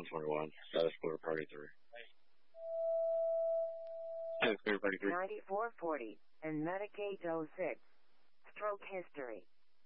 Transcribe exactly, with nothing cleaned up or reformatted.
one twenty-one. Status clear party three. Status clear party three. ninety-four forty and Medicaid oh six. Stroke history.